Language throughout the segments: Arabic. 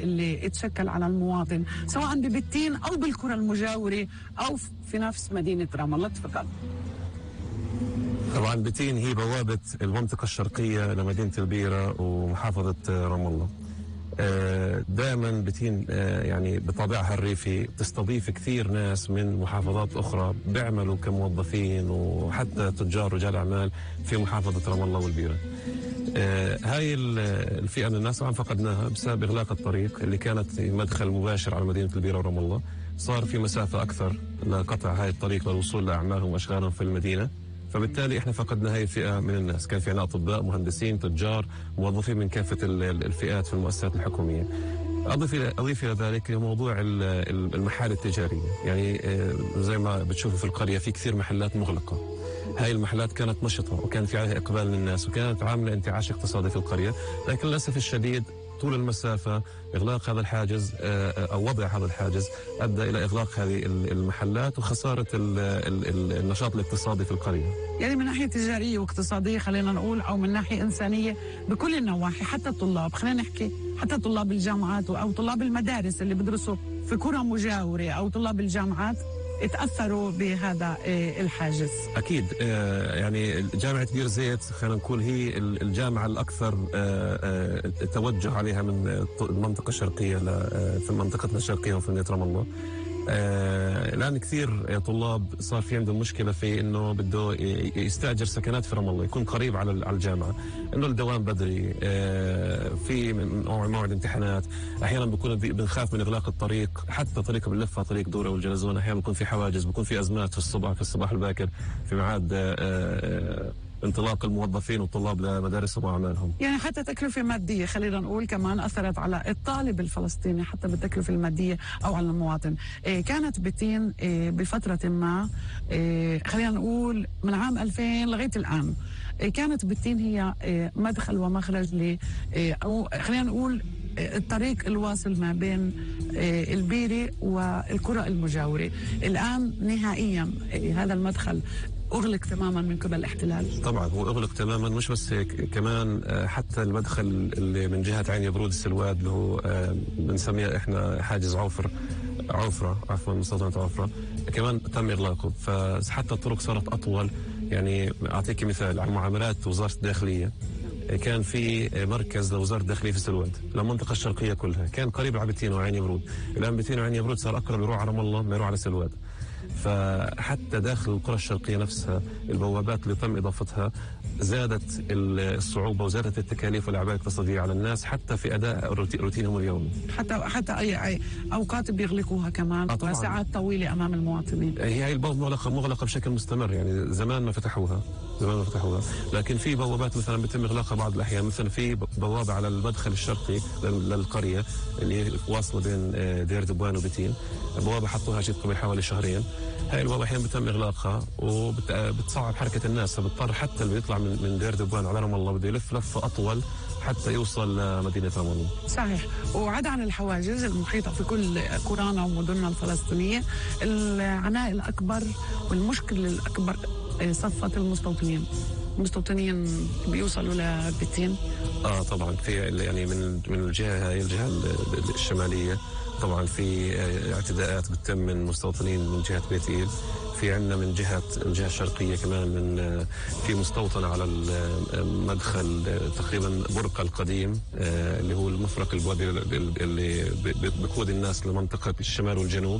اللي اتشكل على المواطن سواء ببتين أو بالقرى المجاورة أو في نفس مدينة رام الله؟ تفضل. طبعا بتين هي بوابة المنطقة الشرقية لمدينة البيرة ومحافظة رام الله. دائما بتين يعني بطابعها الريفي تستضيف كثير ناس من محافظات أخرى بيعملوا كموظفين وحتى تجار رجال أعمال في محافظة رام الله والبيرة. هاي الفئة من الناس طبعا فقدناها بسبب إغلاق الطريق اللي كانت مدخل مباشر على مدينة البيرة ورام الله. صار في مسافة أكثر لقطع هاي الطريق للوصول لأعمالهم وأشغالهم في المدينة، فبالتالي احنا فقدنا هاي الفئة من الناس. كان في عندنا أطباء، مهندسين، تجار، موظفين من كافة الفئات في المؤسسات الحكومية. أضيف إلى ذلك موضوع المحال التجارية. يعني زي ما بتشوفوا في القرية في كثير محلات مغلقة. هاي المحلات كانت نشطة وكان في عليها إقبال من الناس وكانت عاملة انتعاش اقتصادي في القرية، لكن للأسف الشديد طول المسافة إغلاق هذا الحاجز أو وضع هذا الحاجز أدى إلى إغلاق هذه المحلات وخسارة النشاط الاقتصادي في القرية. يعني من ناحية تجارية واقتصادية خلينا نقول، أو من ناحية إنسانية بكل النواحي، حتى الطلاب خلينا نحكي حتى طلاب الجامعات أو طلاب المدارس اللي بدرسوا في قرى مجاورة أو طلاب الجامعات اتأثروا بهذا الحاجز. أكيد. يعني جامعة بير زيت خلينا نقول هي الجامعة الأكثر توجه عليها من المنطقة الشرقية في منطقتنا الشرقية وفي مدينة رام الله. الآن كثير طلاب صار في عندهم مشكلة في إنه بده يستأجر سكنات في رام الله يكون قريب على الجامعة، إنه الدوام بدري، في موعد امتحانات، أحيانا بنخاف من إغلاق الطريق، حتى طريق بنلفها طريق دورة والجلزون، أحيانا بيكون في حواجز، بيكون في أزمات في الصباح الباكر في ميعاد انطلاق الموظفين والطلاب لمدارسهم وأعمالهم. يعني حتى تكلفة مادية خلينا نقول كمان أثرت على الطالب الفلسطيني حتى بالتكلفة المادية أو على المواطن. كانت بتين بفترة ما خلينا نقول من عام 2000 لغاية الآن كانت بتين هي مدخل ومخرج أو خلينا نقول الطريق الواصل ما بين البيرة والقرى المجاورة. الآن نهائيا هذا المدخل أغلق تماما من قبل الاحتلال. طبعا هو أغلق تماما، مش بس هيك، كمان حتى المدخل اللي من جهة عين يبرود السلواد اللي هو بنسميه احنا حاجز عفرة مستوطنة عفرة كمان تم إغلاقه، فحتى الطرق صارت أطول. يعني أعطيك مثال على معاملات وزارة الداخلية، كان في مركز لوزارة الداخلية في السلواد للمنطقة الشرقية كلها، كان قريب على بتين وعين يبرود. الآن بتين وعين يبرود صار أقرب يروح على رام الله ما يروح على السلواد. فحتى داخل القرى الشرقية نفسها البوابات اللي تم إضافتها زادت الصعوبة وزادت التكاليف والأعباء الاقتصادية على الناس حتى في أداء روتينهم اليومي. حتى أي أوقات بيغلقوها كمان ساعات طويلة أمام المواطنين. هي البوابة مغلقة بشكل مستمر، يعني زمان ما فتحوها، لكن في بوابات مثلا بيتم إغلاقها بعض الأحيان. مثلا في بوابة على المدخل الشرقي للقرية اللي واصلة بين دير دبوان وبتين، بوابة حطوها جد قبل حوالي شهرين. هاي البوابة أحيانا بتم إغلاقها وبتصعب حركة الناس، فبضطر حتى اللي بيطلع من دير دبوان على رام الله بده يلف لفة أطول حتى يوصل لمدينة رام الله. صحيح. وعدا عن الحواجز المحيطة في كل قرانا ومدننا الفلسطينية، العناء الأكبر والمشكلة الأكبر صفة المستوطنين بيوصلوا لبتين. طبعا في يعني من الجهة هاي الجهة الشمالية طبعا في اعتداءات بتتم من مستوطنين من جهة بيت إيل. في عندنا من الجهة الشرقية كمان من في مستوطنة على المدخل تقريبا برقة القديم اللي هو المفرق البوابي اللي بقود الناس لمنطقة الشمال والجنوب.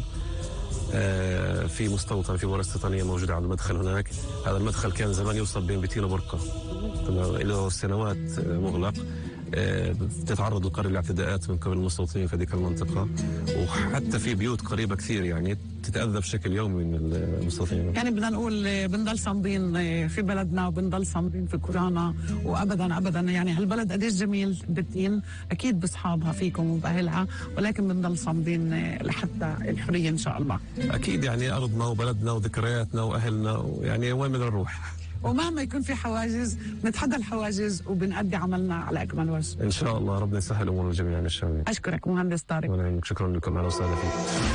في مستوطن في بوابة استيطانية موجودة على المدخل هناك. هذا المدخل كان زمان يوصل بين بتين وبرقة، له سنوات مغلق. بتتعرض القرية لاعتداءات من قبل المستوطنين في هذيك المنطقة، وحتى في بيوت قريبة كثير يعني تتأذى بشكل يومي من المستوطنين. يعني بدنا نقول بنضل صامدين في بلدنا وبنضل صامدين في قرانا، وأبدا يعني هالبلد قديش جميل بتين، أكيد بأصحابها فيكم وبأهلها، ولكن بنضل صامدين لحتى الحرية إن شاء الله. أكيد يعني أرضنا وبلدنا وذكرياتنا وأهلنا، يعني وين بدنا نروح. ومهما يكون في حواجز نتحدى الحواجز وبنأدي عملنا على أكمل وجه. إن شاء الله ربنا يسهل أمور الجميع إن شاء الله. أشكرك مهندس طارق. شكرا لكم، أهلا وسهلا فيك.